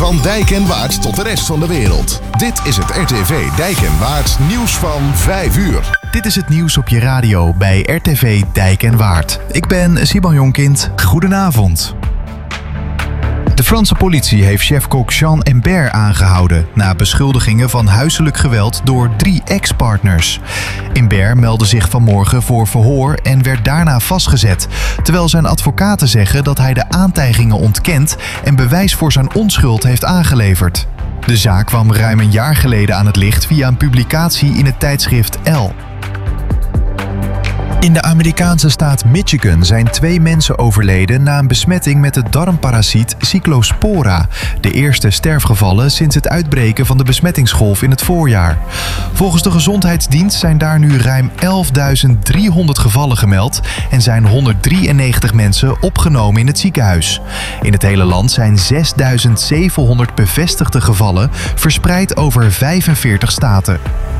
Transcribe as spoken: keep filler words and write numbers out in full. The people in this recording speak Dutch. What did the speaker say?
Van Dijk en Waard tot de rest van de wereld. Dit is het R T V Dijk en Waard nieuws van vijf uur. Dit is het nieuws op je radio bij R T V Dijk en Waard. Ik ben Siban Jonkind. Goedenavond. De Franse politie heeft chefkok Jean Imbert aangehouden na beschuldigingen van huiselijk geweld door drie ex-partners. Imbert meldde zich vanmorgen voor verhoor en werd daarna vastgezet, terwijl zijn advocaten zeggen dat hij de aantijgingen ontkent en bewijs voor zijn onschuld heeft aangeleverd. De zaak kwam ruim een jaar geleden aan het licht via een publicatie in het tijdschrift Elle. In de Amerikaanse staat Michigan zijn twee mensen overleden na een besmetting met de darmparasiet Cyclospora, de eerste sterfgevallen sinds het uitbreken van de besmettingsgolf in het voorjaar. Volgens de Gezondheidsdienst zijn daar nu ruim elfduizend driehonderd gevallen gemeld en zijn honderddrieënnegentig mensen opgenomen in het ziekenhuis. In het hele land zijn zesduizend zevenhonderd bevestigde gevallen verspreid over vijfenveertig staten.